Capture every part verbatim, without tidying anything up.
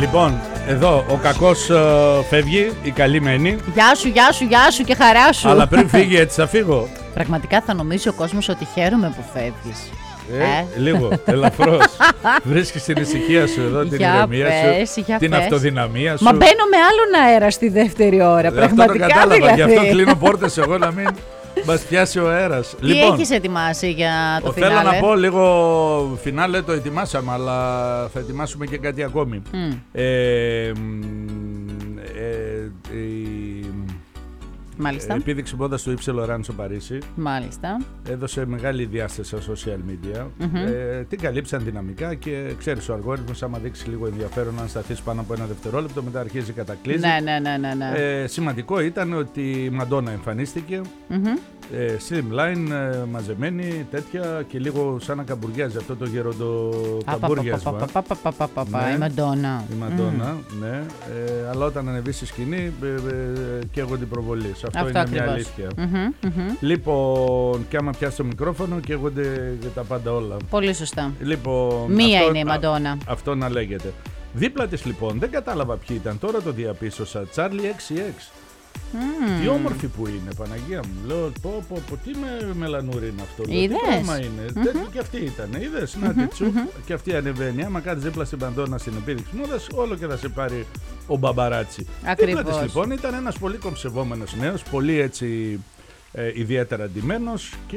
Λοιπόν, εδώ ο κακός uh, φεύγει, η καλή μένει. Γεια σου, γεια σου, γεια σου και χαρά σου. Αλλά πριν φύγει έτσι θα φύγω. Πραγματικά θα νομίζει ο κόσμος ότι χαίρομαι που φεύγεις. Ε, ε? Λίγο, ελαφρώς. Βρίσκεις την ησυχία σου εδώ, την για ηρεμία πες, σου, για την πες. αυτοδυναμία σου. Μα μπαίνω με άλλον αέρα στη δεύτερη ώρα. Ε, Πραγματικά αυτό το κατάλαβα, δηλαδή. γι' αυτό κλείνω πόρτες εγώ να μην μας πιάσει ο αέρας. Τι Λοιπόν, έχεις ετοιμάσει για το θέλω φινάλε? να πω λίγο φινάλε, το ετοιμάσαμε, αλλά θα ετοιμάσουμε και κάτι ακόμη. Mm. Ε, ε, η Μάλιστα. επίδειξη μόδας του Yves Saint Laurent στο Παρίσι Μάλιστα. έδωσε μεγάλη διάσταση στα social media. Mm-hmm. Ε, την καλύψαν δυναμικά και ξέρεις ο αλγόριθμος άμα δείξει λίγο ενδιαφέρον αν σταθείς πάνω από ένα δευτερόλεπτο μετά αρχίζει κατακλείζει. Ναι, ναι, ναι, ναι, ναι. Ε, σημαντικό ήταν ότι η Μαντόνα εμφανίστηκε. Mm-hmm. Ε, slimline, ε, μαζεμένη, τέτοια και λίγο σαν να καμπουριάζει αυτό το γεροντοκαμπούριασμα. Η Μαντόνα. Η Μαντόνα, ναι. Ε, αλλά όταν ανεβεί στη σκηνή ε, ε, καίγονται οι προβολείς. Αυτό, Αυτό είναι ακριβώς. μια αλήθεια. Mm-hmm, mm-hmm. Λοιπόν, και άμα πιάσει το μικρόφωνο καίγονται τα πάντα όλα. Πολύ σωστά. Λοιπόν, Μία αυτό, είναι η Μαντόνα. Α, αυτό να λέγεται. Δίπλα της λοιπόν, δεν κατάλαβα ποιοι ήταν, τώρα το διαπίστωσα. Charlie εξ εξ. Mm. Τι όμορφη που είναι, Παναγία μου. Λέω, πω, πω, πω, τι με μελανούρι είναι αυτό. Λέω, Είδες? τι πράγμα είναι. Mm-hmm. Τέτοιο και αυτή ήταν. Είδες, Mm-hmm. να τη τσουκ. Mm-hmm. Και αυτή ανεβαίνει. Άμα κάτσεις δίπλα στην Μαντόνα στην επίδειξη μόδας, όλο και θα σε πάρει ο μπαμπαράτσι. Ακριβώς. Δίπλα της λοιπόν ήταν ένας πολύ κομψευόμενος νέος, πολύ έτσι ε, ιδιαίτερα ντυμένος και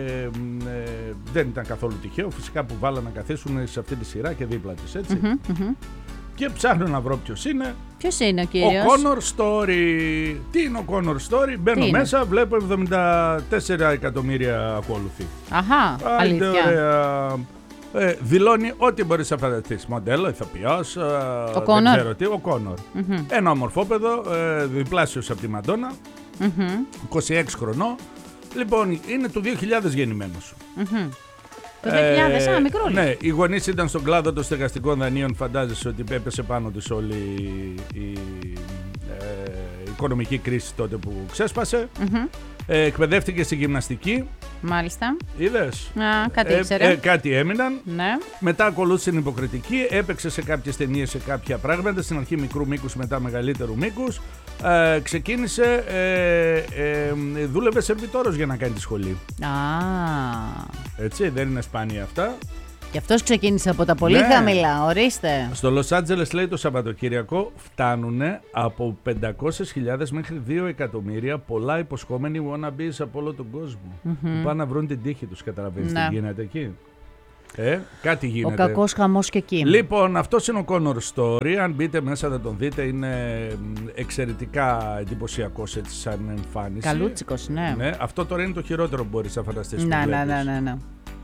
ε, δεν ήταν καθόλου τυχαίο. Φυσικά που βάλα να καθίσουν σε αυτή τη σειρά και δίπλα της, έτσι. Mm-hmm. Mm-hmm. Και ψάχνω να βρω ποιος είναι. Ποιος είναι ο κύριος? Ο Connor Story. Τι είναι ο Connor Story? Μπαίνω μέσα, βλέπω εβδομήντα τέσσερα εκατομμύρια ακόλουθοι. Αχα, Άιντε, αλήθεια. ωραία. Ε, δηλώνει ό,τι μπορείς να φανταστείς. Μοντέλο, ηθοποιός, ε, Ο δεν Connor. ξέρω τι, ο Connor. Mm-hmm. Ένα ομορφόπεδο, ε, διπλάσιος από τη Μαντόνα, Mm-hmm. είκοσι έξι χρονών. Λοιπόν, είναι του δύο χιλιάδες γεννημένος. Mm-hmm. Το δύο χιλιάδες, Ε, α, μικρούλι. Ναι, οι γονείς ήταν στον κλάδο των στεγαστικών δανείων. Φαντάζεσαι ότι έπεσε πάνω της όλη η ε, οικονομική κρίση τότε που ξέσπασε. Mm-hmm. Ε, εκπαιδεύτηκε στη γυμναστική. Μάλιστα. Είδες? Α, κάτι Ε, ήξερε. ε, κάτι έμειναν. Ναι. Μετά ακολούθησε την υποκριτική. Έπαιξε σε κάποιες ταινίες, σε κάποια πράγματα. Στην αρχή μικρού μήκους, μετά μεγαλύτερου μήκους. Ε, ξεκίνησε, ε, ε, δούλευε σερβιτόρος για να κάνει τη σχολή. Α, Έτσι, δεν είναι σπάνια αυτά. και αυτός ξεκίνησε από τα πολύ Ναι. χαμηλά, ορίστε. Στο Λος Άντζελες λέει το Σαββατοκύριακο φτάνουν από πεντακόσιες χιλιάδες μέχρι δύο εκατομμύρια πολλά υποσχόμενοι wannabes από όλο τον κόσμο. Mm-hmm. Που πάνε να βρουν την τύχη τους, καταλαβαίνεις Ναι. τι γίνεται εκεί. Ε, κάτι γίνεται. Ο κακός χαμός και εκεί. Λοιπόν, αυτός είναι ο Connor Story. Αν μπείτε μέσα θα τον δείτε, είναι εξαιρετικά εντυπωσιακός έτσι σαν εμφάνιση. Καλούτσικος, ναι. Ναι, αυτό τώρα είναι το χειρότερο που μπορείς να φανταστείς. Ναι, που ναι, βλέπεις. ναι, ναι, ναι.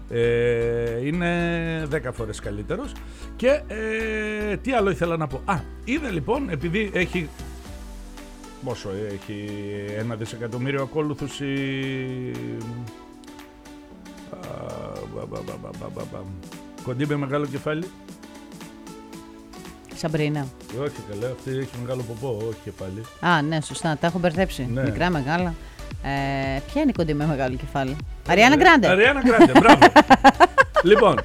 Ε, είναι δέκα φορές καλύτερος. Και ε, τι άλλο ήθελα να πω. Α, είδε λοιπόν, επειδή έχει πόσο έχει ένα δισεκατομμύριο ακόλουθους η... Α, μπα, μπα, μπα, μπα, μπα, μπα. Κοντή με μεγάλο κεφάλι. Σαμπρίνα. Όχι καλά, αυτή έχει μεγάλο ποπό, όχι κεφάλι. Α, ναι, σωστά, τα έχω μπερδέψει. Ναι. Μικρά, μεγάλα. Ε, ποια είναι η κοντή με μεγάλο κεφάλι? Αριάνα Γκράντε. Αριάνα Γκράντε, μπράβο. Λοιπόν.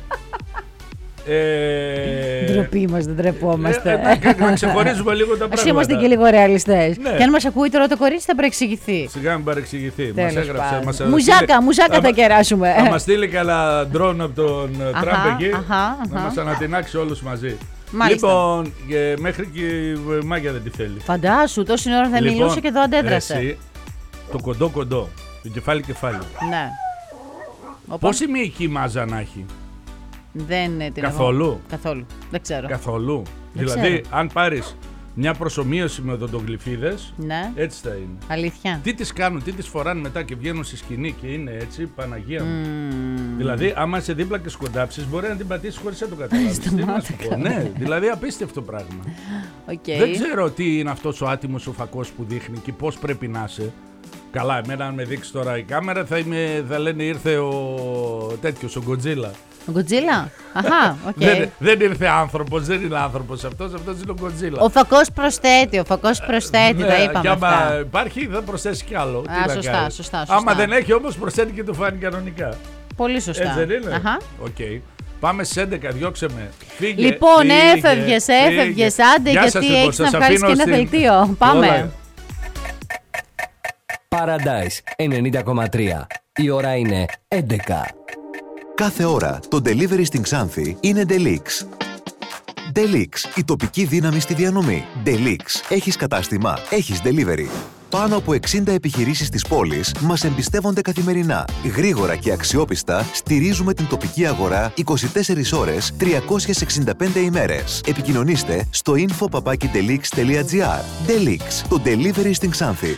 Ε, Ντροπή μας, δεν τρεπόμαστε. ε, ε, να ξεχωρίζουμε λίγο τα πράγματα. Ας είμαστε και λίγο ρεαλιστές. Ναι. Και αν μας ακούει τώρα το κορίτσι θα παρεξηγηθεί. Σιγά μην παρεξηγηθεί. Μας Τέλος έγραψε. πάντων. Μας Μουζάκα, μουζάκα θα κεράσουμε. Θα μας στείλει καλά ντρόν από τον Αχα, Τραμπ εκεί. αχα, Να αχα. μας ανατινάξει όλους μαζί. Μάλιστα. Λοιπόν, και μέχρι και η Μάγια δεν τη θέλει. Φαντάσου, τόση ώρα θα Λοιπόν, μιλούσε και εδώ αντέδρασε. εσύ, το κοντό κοντό. Το κεφάλι κεφάλι. Ναι. Οπα. Πόση μυϊκή μάζα να έχει? Δεν είναι την Καθόλου? εγώ. Καθόλου. Δεν ξέρω. Καθόλου. Δεν Δηλαδή, ξέρω. αν πάρεις μια προσομοίωση με οδοντογλυφίδες, Ναι. έτσι θα είναι. Αλήθεια. Τι τις κάνουν, τι τις φοράνε μετά και βγαίνουν στη σκηνή και είναι έτσι, Παναγία μου. Mm. Δηλαδή, άμα είσαι δίπλα και σκοντάψεις, μπορεί να την πατήσεις χωρίς να το καταλάβεις. Τι να σου πω. Ναι, δηλαδή απίστευτο πράγμα. Okay. Δεν ξέρω τι είναι αυτός ο άτιμος ο φακός που δείχνει και πώς πρέπει να είσαι. Καλά, εμένα αν με δείξει τώρα η κάμερα θα, είμαι, θα λένε ήρθε ο τέτοιος, ο Γκοτζίλα. Ο Γκοτζίλα. Αχά, οκ. Δεν, δεν ήρθε άνθρωπος, δεν είναι άνθρωπος αυτός, αυτός είναι ο Γκοτζίλα. Ο φακός προσθέτει, ο φακός προσθέτει, τα είπαμε και άμα αυτά. υπάρχει θα προσθέσει κι άλλο. Α, Τι να σωστά, κάνεις. σωστά, σωστά. Άμα δεν έχει όμως προσθέτει και το φάνη κανονικά. Πολύ σωστά. Έτσι δεν είναι? Αχα. Οκ. Πάμε στις έντεκα, διώξε με. Φύγε. Λοιπόν, φύγε, έφευγες, έφευγες, άντε, Γεια σας, γιατί λοιπόν, έχεις να σας βγάλεις και αφήνω ένα στην- δελτίο. Πάμε. Όλα. Paradise ενενήντα κόμμα τρία. Η ώρα είναι έντεκα. Κάθε ώρα το delivery στην Ξάνθη είναι Delix. Delix, η τοπική δύναμη στη διανομή. Delix, έχεις κατάστημα, έχεις delivery. Πάνω από εξήντα επιχειρήσεις της πόλης μας εμπιστεύονται καθημερινά. Γρήγορα και αξιόπιστα στηρίζουμε την τοπική αγορά είκοσι τέσσερις ώρες, τριακόσιες εξήντα πέντε ημέρες. Επικοινωνήστε στο info παπάκι delix τελεία gr. Delix, το delivery στην Ξάνθη.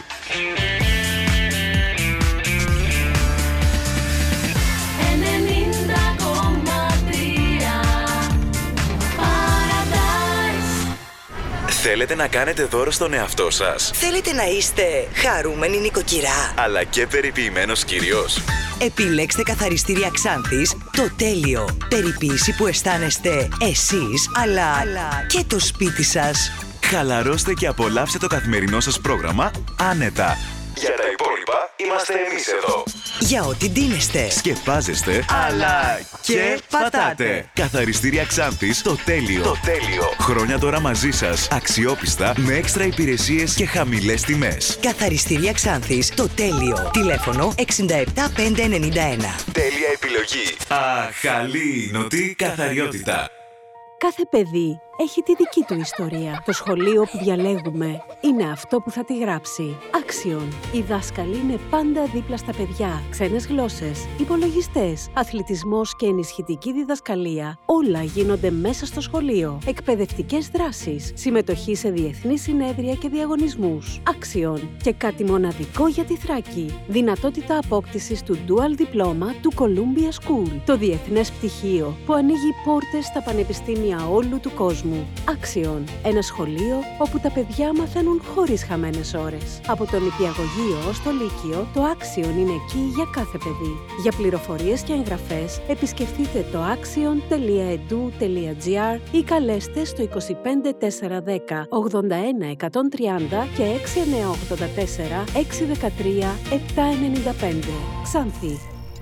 Θέλετε να κάνετε δώρο στον εαυτό σας, Θέλετε να είστε χαρούμενοι νοικοκυρά? αλλά και περιποιημένος κύριος? Επιλέξτε καθαριστήρια Ξάνθης το τέλειο. Περιποίηση που αισθάνεστε εσείς, αλλά, αλλά και το σπίτι σας. Χαλαρώστε και απολαύστε το καθημερινό σας πρόγραμμα άνετα. Για τα υπόλοιπα είμαστε εμείς εδώ. Για ό,τι ντύνεστε. Σκεπάζεστε, αλλά και πατάτε. Καθαριστήρια Ξάνθης, το τέλειο. Το τέλειο. Χρόνια τώρα μαζί σας, αξιόπιστα, με έξτρα υπηρεσίες και χαμηλές τιμές. Καθαριστήρια Ξάνθης το τέλειο. Τηλέφωνο εξήντα επτά πεντακόσια ενενήντα ένα. Τέλεια επιλογή. Αχαλήνωτη καθαριότητα. Κάθε παιδί έχει τη δική του ιστορία. Το σχολείο που διαλέγουμε είναι αυτό που θα τη γράψει. Άξιον. Οι δάσκαλοι είναι πάντα δίπλα στα παιδιά. Ξένες γλώσσες, υπολογιστές, αθλητισμός και ενισχυτική διδασκαλία. Όλα γίνονται μέσα στο σχολείο. Εκπαιδευτικές δράσεις, συμμετοχή σε διεθνείς συνέδρια και διαγωνισμούς. Άξιον. Και κάτι μοναδικό για τη Θράκη. Δυνατότητα απόκτησης του Dual Diploma του Columbia School. Το διεθνές πτυχίο που ανοίγει πόρτες στα πανεπιστήμια όλου του κόσμου. Άξιον. Ένα σχολείο όπου τα παιδιά μαθαίνουν χωρίς χαμένες ώρες. Από το νηπιαγωγείο ως το λύκειο, το Άξιον είναι εκεί για κάθε παιδί. Για πληροφορίες και εγγραφές, επισκεφτείτε το axion τελεία edu τελεία gr ή καλέστε στο είκοσι πέντε τετρακόσια δέκα ογδόντα ένα εκατόν τριάντα και έξι εννιά οκτώ τέσσερα έξι ένα τρία επτά εννιά πέντε. Ξάνθη.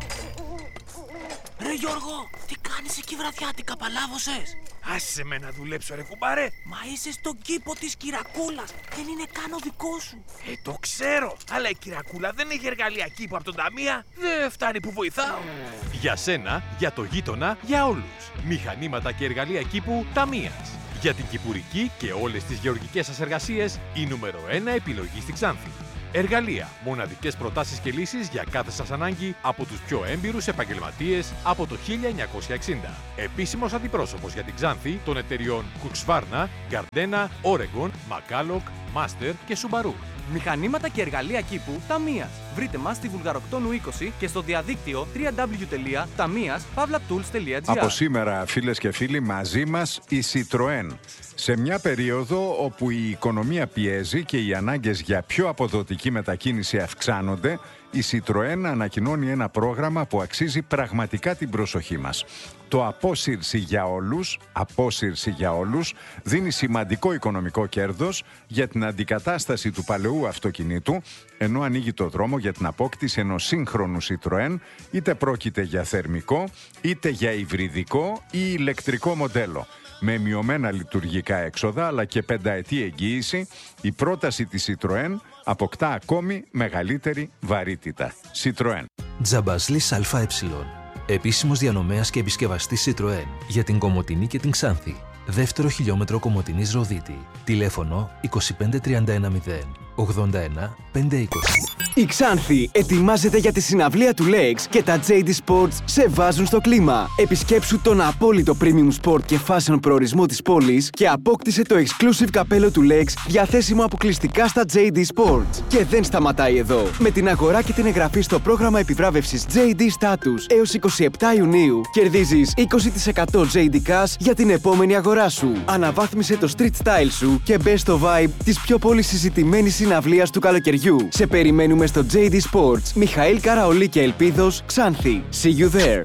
Ρε Γιώργο, τι κάνεις εκεί βραδιάτικα, παλάβωσες? Άσε με να δουλέψω ρε κουμπάρε. Μα είσαι στον κήπο της Κυρακούλας, δεν είναι καν ο δικός σου. Ε, το ξέρω, αλλά η Κυρακούλα δεν έχει εργαλεία κήπου από τον Ταμεία. Δεν φτάνει που βοηθάω. Για σένα, για το γείτονα, για όλους. Μηχανήματα και εργαλεία κήπου Ταμείας. Για την κυπουρική και όλες τις γεωργικές σας εργασίες, η νούμερο ένα επιλογή στη Ξάνθη. Εργαλεία, μοναδικές προτάσεις και λύσεις για κάθε σας ανάγκη από τους πιο έμπειρους επαγγελματίες από το χίλια εννιακόσια εξήντα. Επίσημος αντιπρόσωπος για την Ξάνθη των εταιριών Husqvarna, Gardena, Oregon, Macalloch, Master και Subaru. Μηχανήματα και εργαλεία κήπου Ταμείας. Βρείτε μας στη Βουλγαροκτόνου είκοσι και στο διαδίκτυο double-u double-u double-u τελεία ταμείας παύλα tools τελεία gr. Από σήμερα, φίλες και φίλοι, μαζί μας η Citroën. Σε μια περίοδο όπου η οικονομία πιέζει και οι ανάγκες για πιο αποδοτική μετακίνηση αυξάνονται, η Citroën ανακοινώνει ένα πρόγραμμα που αξίζει πραγματικά την προσοχή μας. Το απόσυρση για όλους, απόσυρση για όλους, δίνει σημαντικό οικονομικό κέρδος για την αντικατάσταση του παλαιού αυτοκινήτου, ενώ ανοίγει το δρόμο για την απόκτηση ενός σύγχρονου Citroën, είτε πρόκειται για θερμικό, είτε για υβριδικό ή ηλεκτρικό μοντέλο. Με μειωμένα λειτουργικά έξοδα αλλά και πενταετή εγγύηση, η πρόταση της Citroën αποκτά ακόμη μεγαλύτερη βαρύτητα. Citroën. Τζαμπασλής ΑΕ. Επίσημος διανομέας και επισκευαστής Citroën για την Κομοτηνή και την Ξάνθη. Δεύτερο χιλιόμετρο Κομοτηνής Ροδίτη. Τηλέφωνο είκοσι πέντε τριάντα ένα μηδέν ογδόντα ένα πεντακόσια είκοσι. Η Ξάνθη ετοιμάζεται για τη συναυλία του Legs και τα τζέι ντι Sports σε βάζουν στο κλίμα. Επισκέψου τον απόλυτο premium sport και fashion προορισμό της πόλης και απόκτησε το exclusive καπέλο του Legs διαθέσιμο αποκλειστικά στα τζέι ντι Sports. Και δεν σταματάει εδώ. Με την αγορά και την εγγραφή στο πρόγραμμα επιβράβευσης τζέι ντι Status έως εικοστή εβδόμη Ιουνίου κερδίζεις είκοσι τοις εκατό τζέι ντι Cash για την επόμενη αγορά σου. Αναβάθμισε το street style σου και μπες στο vibe της πιο πολύ συζητημένης συναυλίας του καλοκαιριού. Σε περιμένουμε στο τζέι ντι Sports. Μιχαήλ Καραολί και Ελπίδος, Ξάνθη. See you there.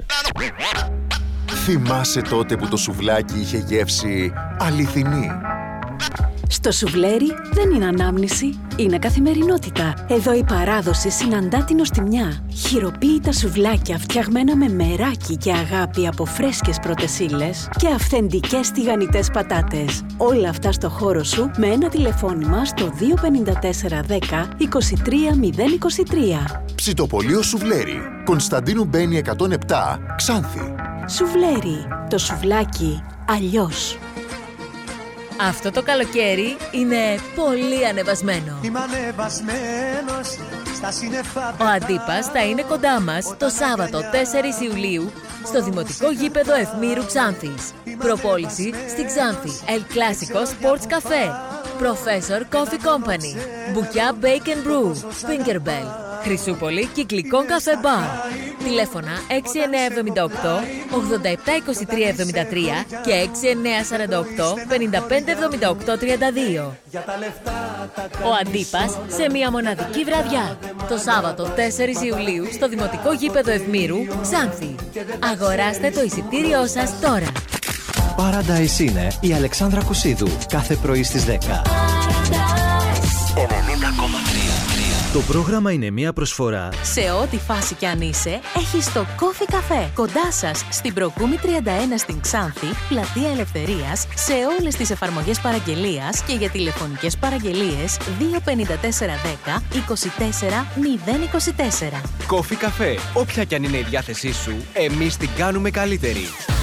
Θυμάσαι τότε που το σουβλάκι είχε γεύση αληθινή? Στο σουβλέρι δεν είναι ανάμνηση, είναι καθημερινότητα. Εδώ η παράδοση συναντά την νοστιμιά. Χειροποίητα σουβλάκια φτιαγμένα με μεράκι και αγάπη από φρέσκες πρώτες ύλες και αυθεντικές τηγανιτές πατάτες. Όλα αυτά στο χώρο σου με ένα τηλεφώνημα στο δύο πέντε τέσσερα δέκα είκοσι τρία μηδέν είκοσι τρία. Ψητοπολείο Σουβλέρι, Κωνσταντίνου Μπένη εκατόν επτά, Ξάνθη. Σουβλέρι, το σουβλάκι αλλιώς. Αυτό το καλοκαίρι είναι πολύ ανεβασμένο. Είμαι ανεβασμένος στα σύννεφα. Ο Αντίπας θα είναι κοντά μας το Σάββατο τέσσερις Ιουλίου στο Δημοτικό Γήπεδο Ευμήρου Ξάνθης. Προπόληση στη Ξάνθη El Clásico Sports Café, Professor Coffee Company, Μπουκιά Bake and Brew, Pinkerbell, Χρυσούπολη Κυκλικών Καφέ Μπαρ. Τηλέφωνα έξι εννιά επτά οκτώ ογδόντα επτά είκοσι τρία εβδομήντα τρία και έξι εννιά σαράντα οκτώ πενήντα πέντε εβδομήντα οκτώ τριάντα δύο. Ο Αντίπας σε μια μοναδική βραδιά. Το Σάββατο τέσσερις Ιουλίου στο Δημοτικό Γήπεδο Ευμήρου, Ξάνθη. Αγοράστε το εισιτήριό σας τώρα. Paradise είναι η Αλεξάνδρα Κουσίδου κάθε πρωί στις δέκα. ενενήντα κόμμα τρία. Το πρόγραμμα είναι μια προσφορά. Σε ό,τι φάση κι αν είσαι, έχεις το Coffee Café κοντά σας στην Προκούμη τριάντα ένα στην Ξάνθη, Πλατεία Ελευθερίας, σε όλες τις εφαρμογές παραγγελίας και για τηλεφωνικές παραγγελίες δύο πέντε τέσσερα δέκα είκοσι τέσσερα μηδέν είκοσι τέσσερα. Coffee Café. Όποια κι αν είναι η διάθεσή σου, εμείς την κάνουμε καλύτερη.